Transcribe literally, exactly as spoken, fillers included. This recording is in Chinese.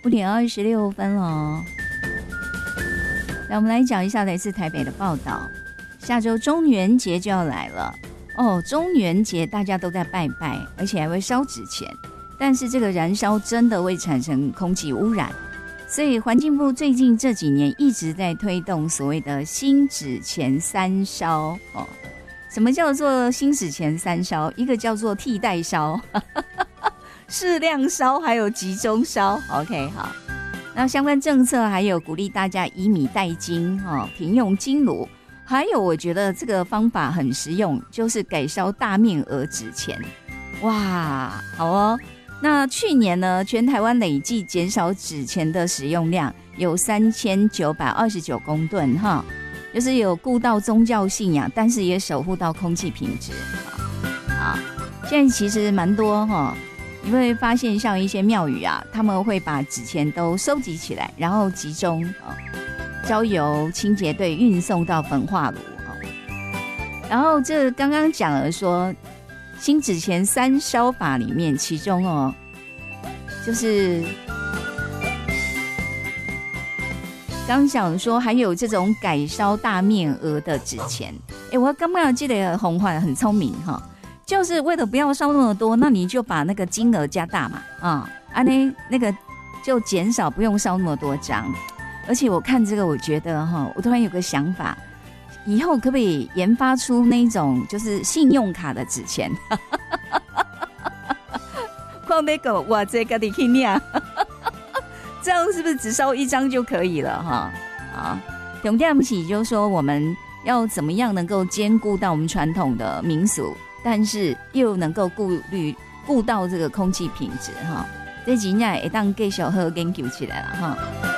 五点二十六分了。来，我们来讲一下来自台北的报道。下周中元节就要来了哦，中元节大家都在拜拜，而且还会烧纸钱，但是这个燃烧真的会产生空气污染，所以环境部最近这几年一直在推动所谓的新纸钱三烧哦。什么叫做新纸钱三烧？一个叫做替代烧，适量烧，还有集中烧。OK， 好。那相关政策还有鼓励大家以米代金，哦，停用金炉。还有我觉得这个方法很实用，就是改烧大面额纸钱。哇，好哦。那去年呢，全台湾累计减少纸钱的使用量有三千九百二十九公吨哈，就是有顾到宗教信仰，但是也守护到空气品质。好，现在其实蛮多哈，你会发现像一些庙宇啊，他们会把纸钱都收集起来，然后集中啊。交由清洁队运送到焚化炉，然后这刚刚讲了说新纸钱三烧法里面，其中哦就是刚讲说还有这种改烧大面额的纸钱。哎，我刚刚记得洪焕很聪明哈，就是为了不要烧那么多，那你就把那个金额加大嘛，啊，啊那那个就减少，不用烧那么多张。而且我看这个，我觉得哈，我突然有个想法，以后可不可以研发出那种就是信用卡的纸钱？看那个哇，这个你去念，这样是不是只烧一张就可以了哈？啊，重点是就是说我们要怎么样能够兼顾到我们传统的民俗，但是又能够顾虑顾到这个空气品质哈？这几年会当继续好研究起来了哈。